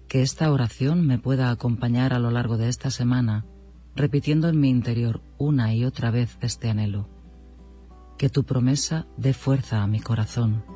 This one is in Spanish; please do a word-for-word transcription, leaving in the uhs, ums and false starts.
que esta oración me pueda acompañar a lo largo de esta semana, repitiendo en mi interior una y otra vez este anhelo. Que tu promesa dé fuerza a mi corazón,